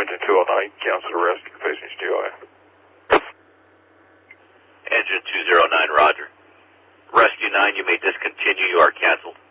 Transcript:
Engine 209, cancel the rescue facing STOA. Engine 209, roger. Rescue 9, you may discontinue. You are canceled.